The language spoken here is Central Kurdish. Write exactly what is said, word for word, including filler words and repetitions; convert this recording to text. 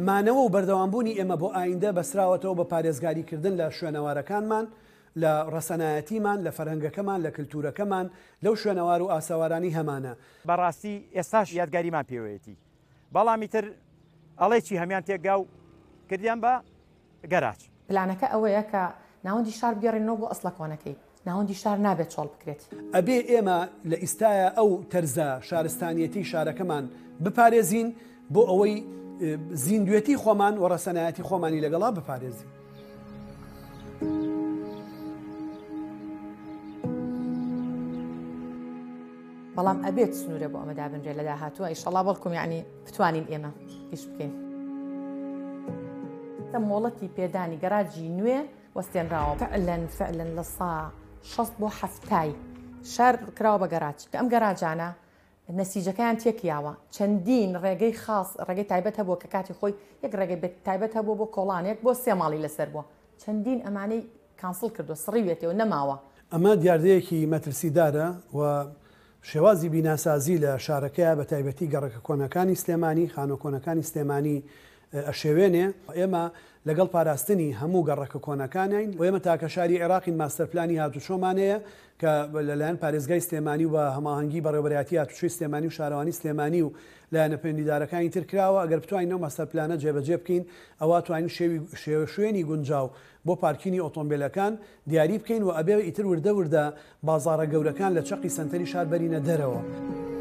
مانەوە و بەردەوامبوونی ئێمە بۆ ئایندە بەسراوەتەوە بە پارێزگاریکردن لە شوێنەوارەکانمان، لە ڕەسەنایەتیمان، لە فەرهەنگەکەمان، لە کللتورەکەمان، لەو شوێنەوار و ئاساوارانی هەمانە. بەڕاستی ئێستاش یادگاریمان پێوەیەتی، بەڵامی تر ئەڵێکی هەمان تێکگا و کردیان بە گەراج. پلانەکە ئەوەیە کە ناوەندی شار بگەڕێنەوە بۆ ئەسڵە کۆنەکەی، ناوەندی شار نابێت چۆڵ بکرێت. ئەبێ ئێمە لە ئیستایە ئەو تەرزە شارستانیەتی شارەکەمان بپارێزین بۆ ئەوەی زیندوێتی خۆمان و ڕەسەنایەتی خۆمانی لەگەڵا بپارێزین. بەڵام ئەبێت سنوورە بۆ ئەمەدا بنرێ لە داهاتووە ئیشەڵا بەڵکوم یعنی بتوانین ئێمە ئیش بکەین. مۆڵەتی پێدانی گەراجی نوێ وەستێنراوە فعلەن فعلەن لە سا شەست بۆ هەفتای شار کراوە بە گەراج کە ئەم گەراجانە نەسیجەکەیان تێکیاوە چەندین ڕێگەی خاص ڕێگەی تایبەت هەبووە کە کاتی خۆی یەک ڕێگەی تایبەت هەبوو بۆ کۆڵانێک بۆ سێ ماڵی لەسەر بووە چەندین ئەمانەی کانسڵ کردو سڕیوێتەوە نەماوە. ئەمە دیاردەیەکی مەترسیدارە و شێوازی بیناسازی لە شارەکەیە بە تایبەتی گەڕەکە کۆنەکانی سلێمانی خانۆ کۆنەکانی سلێمانی ئەشێوێنێ. ئێمە لەگەڵ پاراستنی هەموو گەڕەکە کۆنەکانین و ئێمە تاکە شاری عێراقین ماستەرپلانی هاتوچۆمانەیە کە لەلایەن پارێزگای سلێمانی و بە هەماهەنگی بەڕێوەبەرەتی هاتوچۆی سلێمانی و شارەوانی سلێمانی و لایەنە پەیوەندیدارەکانی تر کراوە. ئەگەر بتوانینەوە ماستەرپلانە جێبەجێ بکەین ئەوە توانین شوێنی گونجاو بۆ پارکینی ئۆتۆمبیلەکان دیاری بکەین و ئەبێ ئیتر وردە وردە بازاڕە گەورەکان لە چەقی سنتەری شار بەرینە دەرەوە.